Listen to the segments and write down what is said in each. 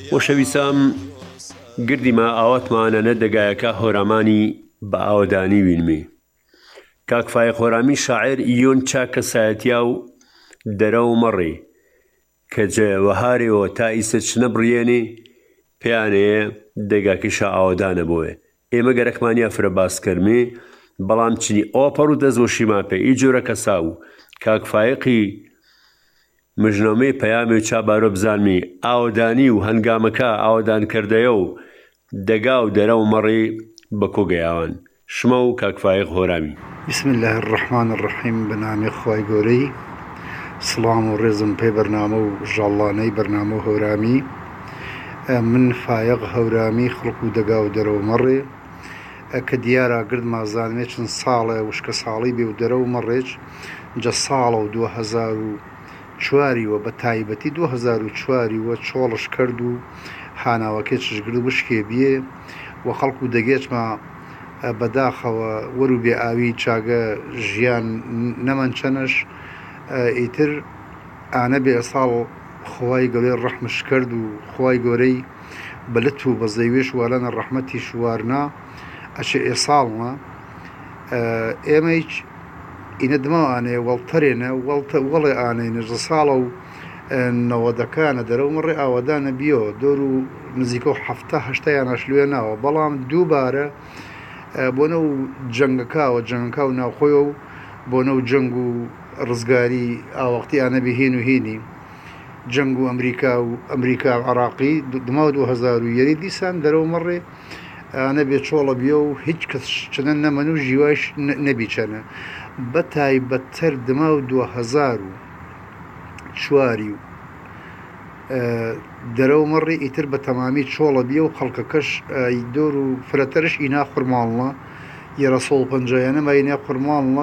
خۆشەویستان گردیمە ئاواتمانە دەگایەکە هۆرامانی بە ئاوەدانی وینمی کاک فایق هۆرامی شاعر یۆن چاکە سایەتیا و دەرە و مەڕێ کە جێوەهارێەوە تا ئیسە چنە بڕیێنێ پێیانەیە دەگاکیشە ئاوەدانە بۆیە ئێمە گەرەکمانیا فرە باسکەرمێ بەڵام چنی ئۆپەر و دەزۆشی ماپێ ئی جۆرە کەسا و کاک فایقی مژنۆمەی پەیامێ و چابارۆ بزانمی ئاوەدانی و هەنگامەکە ئاوەدانکردەیە و دەگا و دەرە و مەڕێ بە کۆگەیاوان شمە و کاک فایق هۆرامی. بسم الله الرحمن الرحیم بەنامی خوای گەورەی. سڵام و ڕێزم پێ بەرنامە و ژاڵانەی بەرنامە و هەورامی. من فایق هەورامی خڵق و دەگا و دەرە و مەڕێ کە دیارە گرد مازانمێ چەند ساڵە وشکە ساڵی بێ و دەرە و مەڕێج جە ساڵە و 2004 بە تایبەتی 2004 چۆڵش کرد و هاناوەکە چشگرد وشکێ بیێ و خەڵک و دەگێچمە بەداخەوە وەرو بێ ئاوی چاگە ژیان نەمەند چەنەش ئیتر ئانە بێ ئەساڵ خوای گەورەی ڕەحمش کرد و خوای گەورەی بەلت و بە زەیوێش وارەنە ڕەحمەتی شوارنا ئەچێ ئێساڵمە ئێمە هیچ ئینە دماوانێ وەڵتەرێنە وەڵێ ئانەی نەژە ساڵە و نەوەدەکانە دەرە و مەڕێ ئاوەدانە بیۆ دۆر و نزیکە و هەفتە هەشتەیان ئەشلوێ ناوە بەڵام دووبارە بۆ نەو جەنگەکاوە جەنگەکە و ناوخۆیە و بۆ نەو جەنگ و ڕزگاری ئاوەقتی ئانەبی هین و هینی جەنگ و ئەمریکا و عراقی دماوە 2001 دیسان دەرە و مەڕێ ئانە بێ چۆڵە بیە و هیچ کەس چنە نەمەن و ژیواش نەبیچەنە بە تایبەتتر دماو 2004 دەرە و مەڕێ ئیتر بە تەمامی چۆڵە بیە و خەڵکەکەش دۆر و فرەتەرش ئینا خوڕماڵە یێرە 150 ماینە خوڕماڵە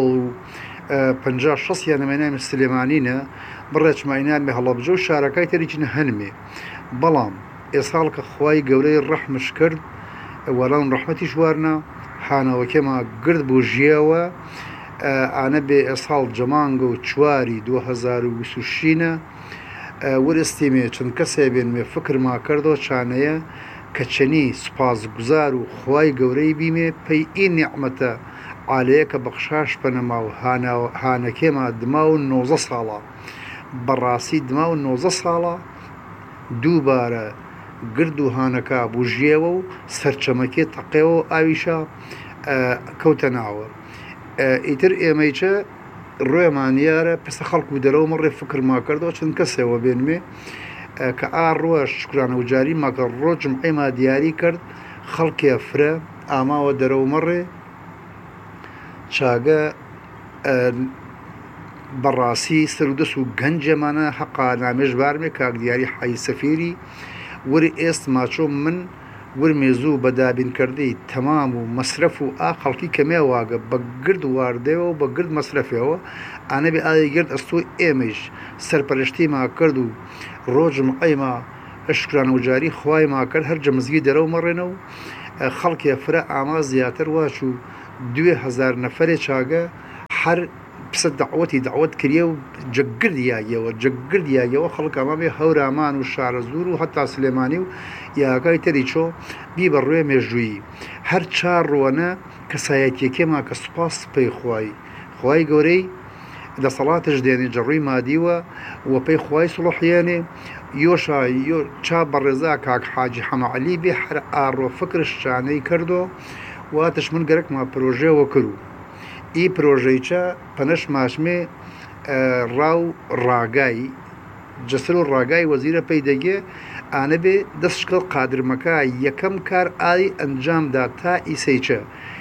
250 یانەمەینامی سلێمانینە بڕێچماینامی هەڵەبجە و شارەکەی تەریچنە هەنمێ بەڵام ئێساڵ کە خوای گەورەی ڕەحمش کرد وەڵام ڕەحمەتی شوارنا حانەوەکەمە گرد بۆ ژیەوە ئانە بێ ئێساڵ جەمانگە و چواری 2026 وەرستیمێ چەند کەسێ بێنمێ فکرما کردەوە چانەیە کە چەنی سوپاسگوزار و خوای گەورەی بیمێ پەی ئین نیعمەتە عالەیە کە بەخشاش پەنەما و هانەکێمە دما و 19 ساڵە بەڕاستی دما و 19 ساڵە دووبارە گرد و هانەکە بوو ژێوە و سەرچەمەکێ تەقێەوە و ئاویشە کەوتە ناوە ئیتر ئێمەیچە ڕۆیمانیارە پسە خەڵک و دەرەوە مەڕێ فکرما کردەوە چەند کەسێەوە بێنمێ کە ڕۆژ شکرانە و جاری ماکە ڕۆژم ئەیما دیاری کرد خەڵکێ فرە ئاماوە دەرەوە مەڕێ چاگە بەڕاستی سەرودەس و گەنجێمانە حەقا نامێژ بارمێ کاک دیاری حای سەفیری وەری ئێست ماچۆ من ورمێ زوو بە دابینکردەی تەمام و مەسرەف و خەڵکی کەمێ واگە بە گرد واردەوە و بە گرد مەسرەفەوە ئانە بێ ئاوی گرد ئەستۆ ئێمەش سەرپەرشتیما کرد و ڕۆژم ئەیما شکرانە و جاری خوایما کرد هەرجە مزگی دەرەو مەڕێنە و خەڵکێ فرە ئاما زیاتر واچ و 2000 نەفەرێ چاگە هەر پسە دعوت کردە و جەگردیایەوە خەڵک ئەمە بێ هەورامان و شارە زور و هەتا سلێمانی و یاکای تەری چۆ بی بە ڕوێ مێژووی هەر چار ڕۆنە کەسایەتیەکێما کە سوپاس پێی خوای گەورەی دەسەڵاتش دێنێ جەڕووی مادیوە وە پێی خوای سڵحیێنێ یۆشا چا بەڕێزا کاک حاجی حەمەعەلی بێ هەر ئاڕۆ فکرش چانەی کردو واتش من گەرەکما پرۆژێوە کرد ئی پرۆژەیچە پەنەش ماشمێ ڕاو ڕاگای جەسر و ڕاگای وەزیرە پەیدەگێ ئانە بێ دەستشکڵ قادرمەکە یەکەم کار ئای ئەنجامدا تا ئیسەیچە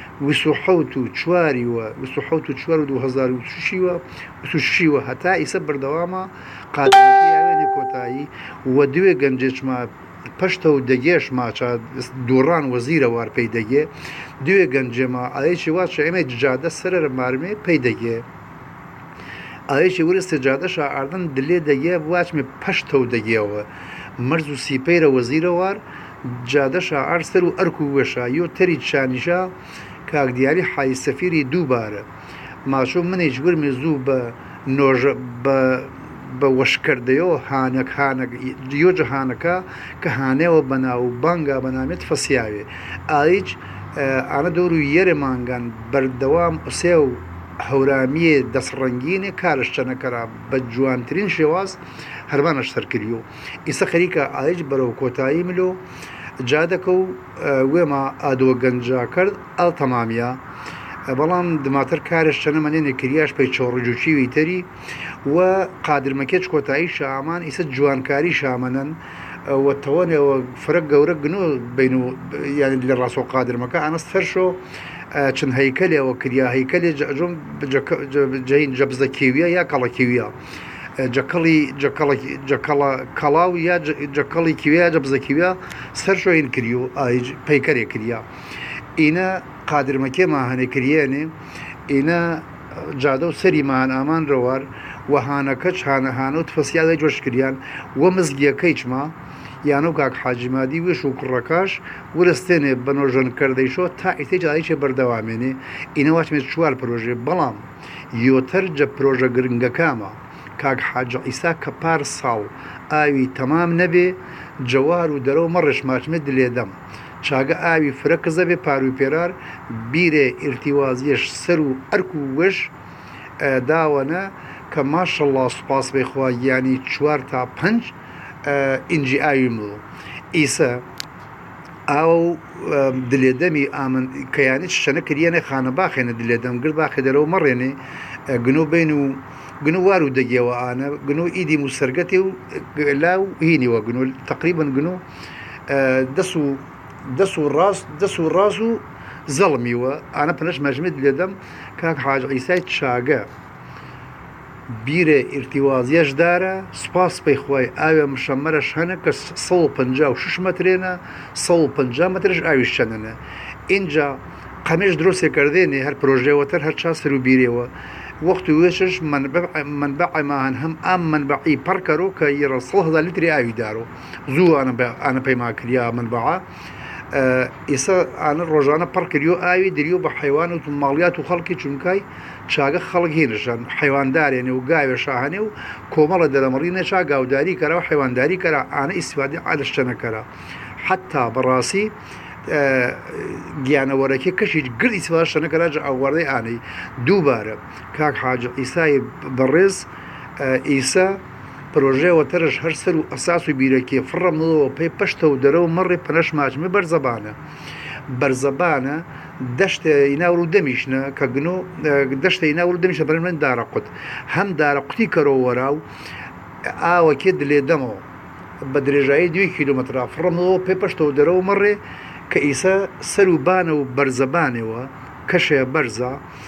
2004 هەتا ئیسە بەردەوامە قادرمەکەی ئاوێنێ کۆتایی وە دوێ گەنجێچمە پەشتە و دەگێش ماچە دووڕان وەزیرە وار پەیدەگێ دوێ گەنجێمە ئاەیەکی واچە ئێمە جادە سەرە مارمێ پەیدەگێ ئاەیەکی ورستە جادەشە ئاردن دلێ دەگێ واچمێ پەشتە و دەگێەوە مەرز و سیپەیرە وەزیرە وار جادەشە ئارسەر و ئەرک و وێشە یۆ تەری چانیشە کاک دیاری حای سەفیری دووبارە ماچۆ منێک ورمێ زوو بە بە وەشکردەوە هانەک دیۆ جەهانەکە کە هانێەوە بەناو بانگا بەنامێت فەسیاوێ ئایج ئانە دەور و یەرە مانگان بەردەوام ئوسێ و هەورامیە دەسڕەنگینێ کارشتەنەکەرا بە جوانترین شێواز هەرمانەش سەرکردیۆ ئیسە خەریکە ئایج بەرەو کۆتایی ملۆ جادەکە و وێمە ئادۆ گەنجا کرد ئەڵ تەمامیە بەڵام دماتر کارشتەنە منێنێ کریاش پێی چۆڕجوچیوی تەری و قادرمەکێچ کۆتایی شامان ئیسە جوانکاری شامەنن وەتەوەنەوە فرق گەورە گنۆ بین و یانی لە ڕاستۆ قادرمەکە ئەنەست فەرشۆ چەند هەیکەلێەوە کریا هەیکەلێ جۆم جەین جەبزەکیویە یا کەڵەکیویە کەڵاو یا جەکەڵی کیویا جەبزەکیویا سەرشۆین کردی و پەیکەرێ کریا ئینە قادرمەکێمان هەنێکریێنێ ئینە جادە و سەریمان ئامان ڕەوار وەهانەکەچ هانەهانە و تفەسیادە جۆشکریان وە مزگیەکەیچما یانە و کاک حاجیمادی وێش و کوڕەکەش ورستێنێ بەنۆژەنکردەیشۆ تا ئیتێ جادایچێ بەردەوامێنێ ئینە واتمێت چوار پرۆژێ بەڵام یۆتەر جە پرۆژە گرنگەکامە کاک حاجە ئیسا کە پار ساڵ ئاوی تەمام نەبێ جەوار و دەرەوە مەڕێش ماچمێت دلێدەم چاگە ئاوی فرەکە زەبێ پاروی پێرار بیرێ ئرتیوازیەش سەر و ئەرک و وەش داوەنە کە ماشەڵڵا سوپاس بێخوا یانی 4 تا 5 ئینجی ئاوی مڵ ئیسە ئاو دلێدەمی ئامن کەیانی شەنە کریانە خانە باخێنە دلێدەم گر باخێ دەرەوە مەڕێنێ گنۆ بین و گنو وار و دەگیەوە ئانە گنۆ ئیدی و سەرگەتی و لا و هینیوە گنۆ تقریبن گنۆ دەس و ڕاست و زەڵمیوە ئانە پنەش مەژمێت لێدەم کاک حاج ئیسای چاگە بیرە ئرتیوازیەش دارە سپاس پێی خۆی ئاوێ مشەمەرەش هەنە کە 156 مەترێنە 150 مەترش ئاویش چەندەنە اینجا قەمێش درۆستێکردێنێ هەر پرۆژێوەتەر هەر چا سەر و بیرێەوە وەخت وێشش منبعیمان هەم ئام منبعی پڕکەرۆ کە یڕە 100 لیتری ئاوی دارۆ زوو ئانە پەیما کریا منبعە ئێستا ئانە ڕۆژانە پڕکردیۆ ئاوی دریۆ بە حیوان و ماڵیات و خەڵکی چونکای چاگە خەڵک هێنشان حیواندارێنێ و گاوێ شاهانێ و کۆمەڵە دەرەمەڕینە چا گاوداری کەرا و حیوانداری کەرا ئانە ئیسیفادی عادەشتەنەکەرا حتا بەڕاستی گیانەوەرەکە کەشی گرد ئیسیفادەشتەنەکەرا ئەوەردەی ئانەی دووبارە کاک حاج ئیسای بەڕێز ئیسا پرۆژێەوە تەرش هەر سەر و ئەساس و بیرەکێ فڕەمەوە پێی پشتە و دەرەوە مەڕێ پەنەش ماچمە بەرزەبانە دەشتە ئیناور و دەمیشنە کە گنۆ دەشتە ئیناور و دەمیشە بەرەن من دارەقوت هەم دارەقوتی کەرەوەرا و ئاوەکێ دلێ دەمەوە بە درێژایی 2 کیلومترا فڕەمەوە پێ پشتە و دەرەوە مەڕێ کە ئیسە سەر و بانە و بەرزەبانەوە کەشێ بەرزە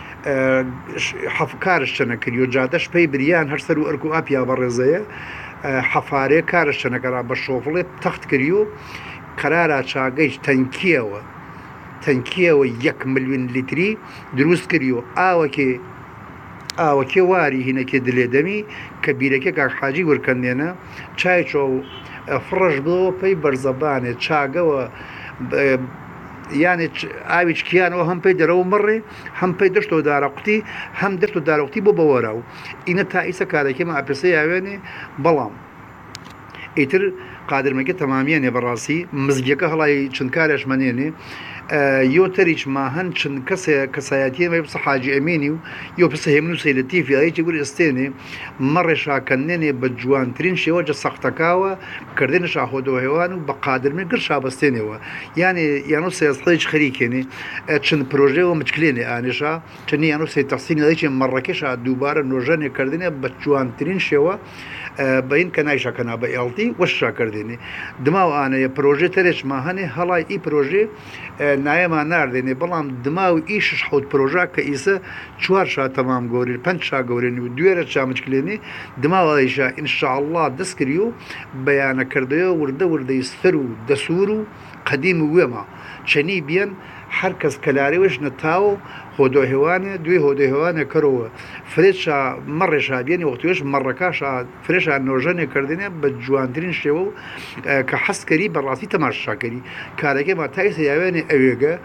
کارشتەنە کردی و جادەش پێی بریان هەر سەر و ئەرک و ئاپیا بەڕێزەیە حەفارەیە کارشتەنەکەرا بە شۆفڵێ تەخت کردی و قەرارا چاگەیش تەنکیەوە 1 ملیۆن لیتری دروست کردی و ئاوەکێ واری هینەکێ دلێدەمی کە بیرەکە کاک حاجی وەرکەندێنە چایچۆ و فڕەش بڵەوە پێی بەرزەبانێ چاگەوە یانێ ئاویچ کیانەوە هەم پێی دەرەوە مەڕێ هەم پێی دەشت و دارەقوتی هەم دەست و دارەقوتی بۆ بەوەرا و ئینە تا ئیسە کارێکێمە ئاپسە یاوێنێ بەڵام ئیتر قادرمەکە تەمامیانێ بەڕاستی مزگیەکە هەڵی چند کارێش منێنێ یۆتەریچ ماهەن چند کەسایەتیە پسە حاجی ئەمێنی و یۆ پسە هێمن و سەیلەتیفی ئەیچی گوری ئەستێنێ مەڕێشاکەندێنێ بە جوانترین شێوە جە سەختەکاوە کردێنە شاهۆدەوە هێوان و بە قادرمێ گر شابەستێنەوە یانۆ سێستڵێک خەریکێنێ چند پرۆژێەوە مچکلێنێ ئانێشا چنی یانۆ سێ تەقسینی دەیچێ مەڕەکەشا دووبارە نۆژەنێکردنێ بە جوانترین شێوە بەین کە نایشەکەنا بە ئێڵتی وەشاکردێنێ دماو ئانەیە پرۆژێ تەرێچما هەنێ هەڵای ئی پرۆژێ نایەمان ناردێنێ بەڵام دماو ئی 6 پرۆژا کە ئیسە 4 شا تەمام گەورێ 5 شا گەورێنی و دوێرە چامچکلێنێ دماوەیشا ئینشاءالله دەستکردی و بەیانەکردەوە وردەی سەر و دەسوور و قەدیم و وێمە چەنی بیان هەر کەس کەلارێوەش نەتاوە هۆدۆ هێوانە دوێ هۆدە هێوانە کەرەوە فرێشا مەڕێشا بێنی وەختوێش مەڕەکاشا فرێشا نۆژەنێکردنێ بە جوانترین شێوە و کە حەستکەری بەڕاستی تەماشاکەری کارەکەی ما تایسە یاوێنێ ئەوێگە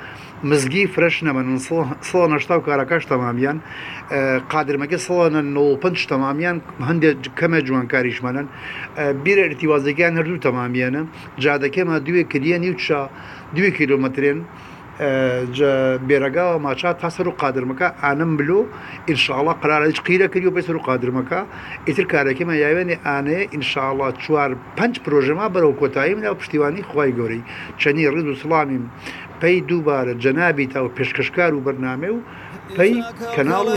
مزگی فرش نەمەن سڵە نەشتا و کارەکەش تەمامیان قادرمەکە سڵە 95 تەمامیان هەندێک کەمە جوانکاریشمانن بیرە ارتیوازەکەیان هەردوو تەمامیانە جادەکەمە دوێ کلیە و چا 2 کیلۆمەترێن بێرەگاوە ماچا تا سەر و قادرمەکە ئانم بلو ئینشاءڵڵا قرارە هیچ قیرە کردی و بێ سەر و قادرمەکە ئیتر کارەکەمە یاوێنێ ئانەیە ئینشاءڵڵا 4-5 پرۆژەما بەرەو کۆتایی منە و پشتیوانی خوای گەورەی چەنی ڕێز و سڵامیم پەی دووبارە جەنابی تا و پێشکەشکار و بەرنامە و پەی کەناڵ